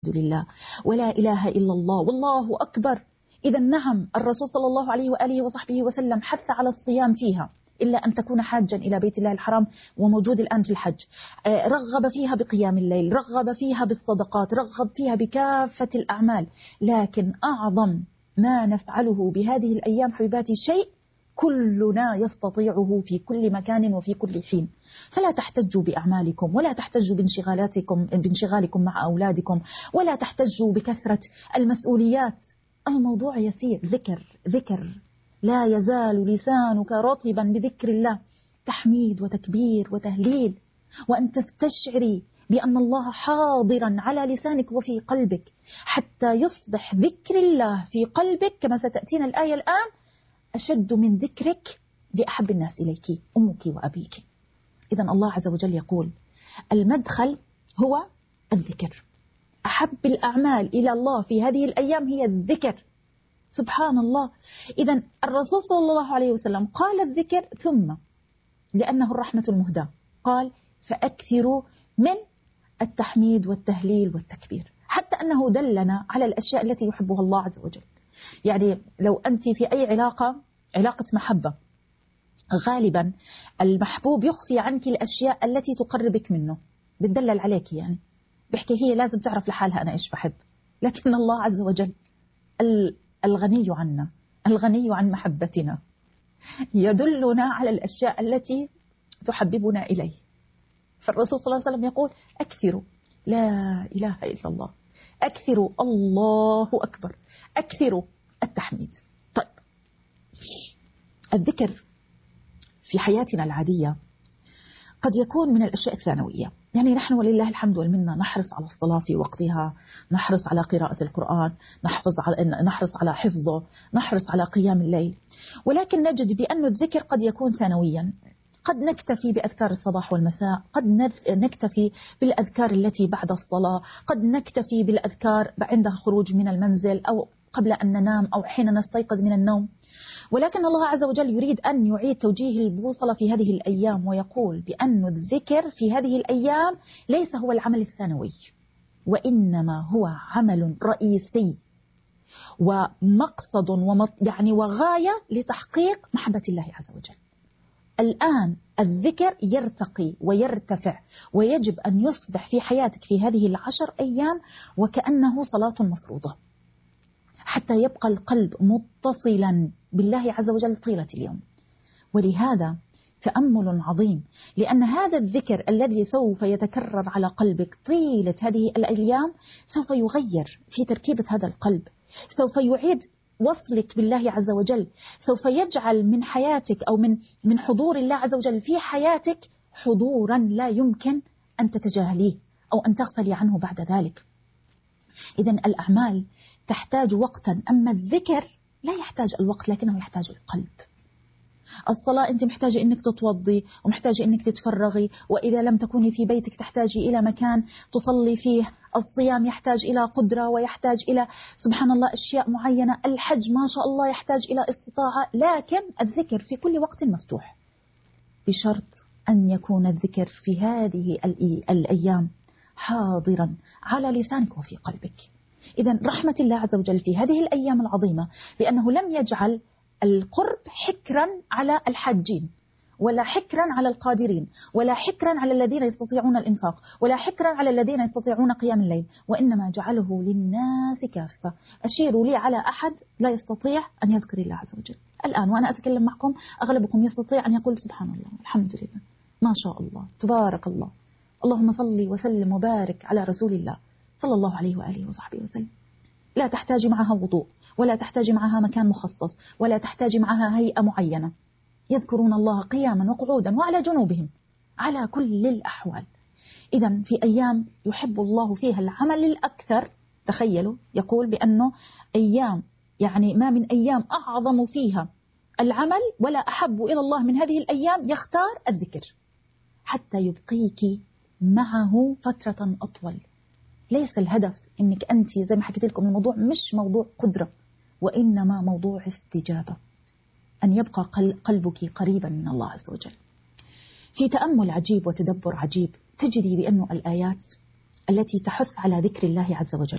لله ولا إله إلا الله والله أكبر. إذا نعم، الرسول صلى الله عليه وآله وصحبه وسلم حث على الصيام فيها، إلا أن تكون حاجا إلى بيت الله الحرام وموجود الآن في الحج. رغب فيها بقيام الليل، رغب فيها بالصدقات، رغب فيها بكافة الأعمال. لكن أعظم ما نفعله بهذه الأيام حبيباتي شيء كلنا يستطيعه في كل مكان وفي كل حين. فلا تحتجوا بأعمالكم، ولا تحتجوا بانشغالكم مع أولادكم، ولا تحتجوا بكثرة المسؤوليات. الموضوع يسير، ذكر لا يزال لسانك رطبا بذكر الله، تحميد وتكبير وتهليل، وأن تستشعري بأن الله حاضرا على لسانك وفي قلبك، حتى يصبح ذكر الله في قلبك كما ستأتينا الآية الآن أشد من ذكرك لأحب الناس إليك أمك وأبيك. إذن الله عز وجل يقول المدخل هو الذكر. أحب الأعمال إلى الله في هذه الأيام هي الذكر. سبحان الله. إذن الرسول صلى الله عليه وسلم قال الذكر، ثم لأنه الرحمة المهداة قال فأكثروا من التحميد والتهليل والتكبير، حتى أنه دلنا على الأشياء التي يحبها الله عز وجل. يعني لو أنت في أي علاقة محبة، غالبا المحبوب يخفي عنك الأشياء التي تقربك منه، بتدلل عليك، يعني بحكي هي لازم تعرف لحالها أنا إيش بحب. لكن الله عز وجل الغني عنا، الغني عن محبتنا، يدلنا على الأشياء التي تحببنا إليه. فالرسول صلى الله عليه وسلم يقول أكثروا لا إله إلا الله، أكثروا الله أكبر، أكثروا التحميد. طيب، الذكر في حياتنا العادية قد يكون من الأشياء الثانوية. يعني نحن ولله الحمد والمنة نحرص على الصلاة في وقتها، نحرص على قراءة القرآن، نحرص على حفظه، نحرص على قيام الليل. ولكن نجد بأن الذكر قد يكون ثانويا. قد نكتفي بأذكار الصباح والمساء، قد نكتفي بالأذكار التي بعد الصلاة، قد نكتفي بالأذكار عند الخروج من المنزل أو قبل أن ننام أو حين نستيقظ من النوم. ولكن الله عز وجل يريد أن يعيد توجيه البوصلة في هذه الأيام، ويقول بأن الذكر في هذه الأيام ليس هو العمل الثانوي، وإنما هو عمل رئيسي ومقصد وغاية لتحقيق محبة الله عز وجل. الآن الذكر يرتقي ويرتفع، ويجب أن يصبح في حياتك في هذه 10 أيام وكأنه صلاة مفروضة، حتى يبقى القلب متصلا بالله عز وجل طيلة اليوم. ولهذا تأمل عظيم، لأن هذا الذكر الذي سوف يتكرر على قلبك طيلة هذه الأيام سوف يغير في تركيبة هذا القلب، سوف يعيد وصلك بالله عز وجل، سوف يجعل من حياتك أو من حضور الله عز وجل في حياتك حضورا لا يمكن أن تتجاهليه أو أن تغفلي عنه بعد ذلك. إذن الأعمال تحتاج وقتا، أما الذكر لا يحتاج الوقت لكنه يحتاج القلب. الصلاة أنت محتاجة أنك تتوضي ومحتاجة أنك تتفرغي، وإذا لم تكوني في بيتك تحتاجي إلى مكان تصلي فيه. الصيام يحتاج إلى قدرة ويحتاج إلى سبحان الله أشياء معينة. الحج ما شاء الله يحتاج إلى استطاعة. لكن الذكر في كل وقت مفتوح، بشرط أن يكون الذكر في هذه الأيام حاضرا على لسانك وفي قلبك. إذن رحمة الله عز وجل في هذه الأيام العظيمة بأنه لم يجعل القرب حكرا على الحاجين، ولا حكرا على القادرين، ولا حكرا على الذين يستطيعون الإنفاق، ولا حكرا على الذين يستطيعون قيام الليل، وإنما جعله للناس كافة. أشيروا لي على أحد لا يستطيع أن يذكر الله عز وجل الآن وأنا أتكلم معكم، أغلبكم يستطيع أن يقول سبحان الله، الحمد لله، ما شاء الله، تبارك الله، اللهم صل وسلم وبارك على رسول الله صلى الله عليه وآله وصحبه وسلم. لا تحتاج معها وضوء، ولا تحتاج معها مكان مخصص، ولا تحتاج معها هيئة معينة. يذكرون الله قياما وقعودا وعلى جنوبهم على كل الأحوال. إذن في أيام يحب الله فيها العمل الأكثر. تخيلوا، يقول بأنه أيام، يعني ما من أيام أعظم فيها العمل ولا أحب إلى الله من هذه الأيام، يختار الذكر حتى يبقيك معه فترة أطول. ليس الهدف أنك أنت زي ما حكيت لكم، الموضوع مش موضوع قدرة، وإنما موضوع استجابة، أن يبقى قلبك قريبا من الله عز وجل. في تأمل عجيب وتدبر عجيب تجدي بأن الآيات التي تحث على ذكر الله عز وجل